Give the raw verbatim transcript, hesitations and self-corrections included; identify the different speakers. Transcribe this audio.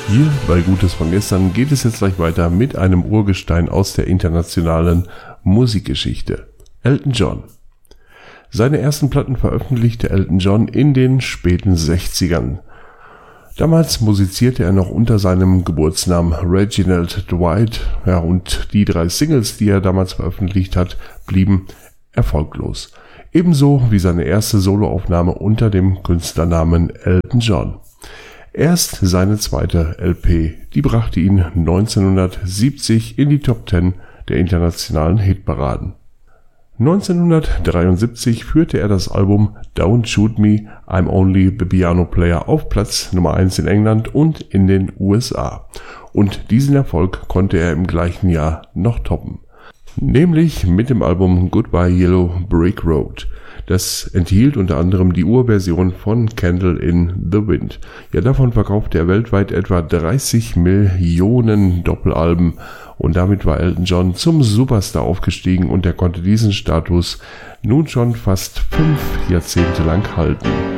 Speaker 1: Hier bei Gutes von gestern geht es jetzt gleich weiter mit einem Urgestein aus der internationalen Musikgeschichte. Elton John. Seine ersten Platten veröffentlichte Elton John in den späten sechzigern. Damals musizierte er noch unter seinem Geburtsnamen Reginald Dwight, ja, und die drei Singles, die er damals veröffentlicht hat, blieben erfolglos. Ebenso wie seine erste Soloaufnahme unter dem Künstlernamen Elton John. Erst seine zweite L P, die brachte ihn neunzehnhundertsiebzig in die Top Ten der internationalen Hitparaden. neunzehnhundertdreiundsiebzig führte er das Album Don't Shoot Me, I'm Only the Piano Player auf Platz Nummer eins in England und in den U S A. Und diesen Erfolg konnte er im gleichen Jahr noch toppen. Nämlich mit dem Album Goodbye Yellow Brick Road. Das enthielt unter anderem die Urversion von Candle in the Wind. Ja, davon verkaufte er weltweit etwa dreißig Millionen Doppelalben und damit war Elton John zum Superstar aufgestiegen und er konnte diesen Status nun schon fast fünf Jahrzehnte lang halten.